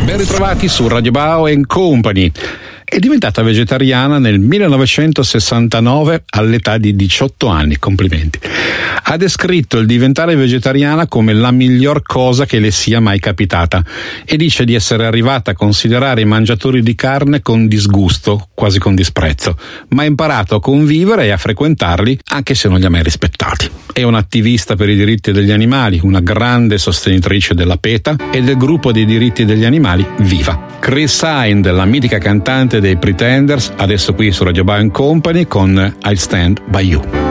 Ben ritrovati su Radio Bao & Company. È diventata vegetariana nel 1969 all'età di 18 anni, complimenti. Ha descritto il diventare vegetariana come la miglior cosa che le sia mai capitata e dice di essere arrivata a considerare i mangiatori di carne con disgusto, quasi con disprezzo, ma ha imparato a convivere e a frequentarli anche se non li ha mai rispettati. È un'attivista per i diritti degli animali, una grande sostenitrice della PETA e del gruppo dei diritti degli animali Viva. Chris Hind, la mitica cantante dei Pretenders, adesso qui su Radio Bao & Company con I'll Stand By You.